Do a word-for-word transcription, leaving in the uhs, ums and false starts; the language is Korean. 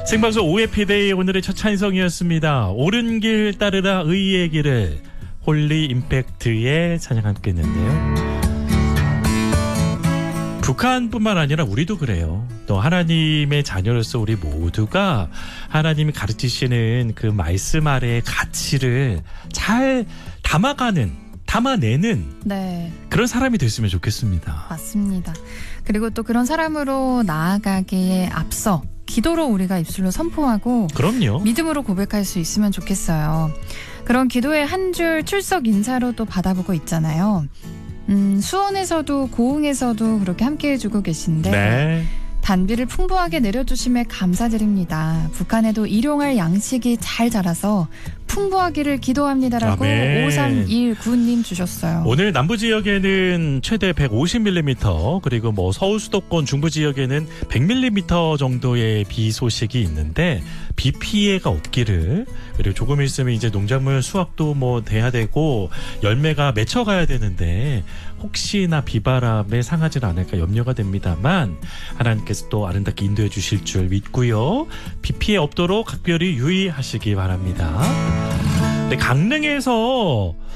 생방송 오해피데이 오늘의 첫 찬성이었습니다. 옳은 길 따르라 의의 길을 홀리 임팩트의 찬양 함께 했는데요. 북한뿐만 아니라 우리도 그래요. 또 하나님의 자녀로서 우리 모두가 하나님이 가르치시는 그 말씀 아래의 가치를 잘 담아가는, 담아내는 네. 그런 사람이 됐으면 좋겠습니다. 맞습니다. 그리고 또 그런 사람으로 나아가기에 앞서 기도로 우리가 입술로 선포하고 그럼요. 믿음으로 고백할 수 있으면 좋겠어요. 그런 기도의 한 줄 출석 인사로 또 받아보고 있잖아요. 음, 수원에서도 고흥에서도 그렇게 함께 해주고 계신데 네. 단비를 풍부하게 내려주심에 감사드립니다. 북한에도 일용할 양식이 잘 자라서 풍부하기를 기도합니다라고 아멘. 오삼일구 님 주셨어요. 오늘 남부 지역에는 최대 백오십 밀리미터 그리고 뭐 서울 수도권 중부 지역에는 백 밀리미터 정도의 비 소식이 있는데 비 피해가 없기를, 그리고 조금 있으면 이제 농작물 수확도 뭐 돼야 되고 열매가 맺혀가야 되는데 혹시나 비바람에 상하지 않을까 염려가 됩니다만 하나님께서 또 아름답게 인도해 주실 줄 믿고요. 비 피해 없도록 각별히 유의하시기 바랍니다. 네, 강릉에서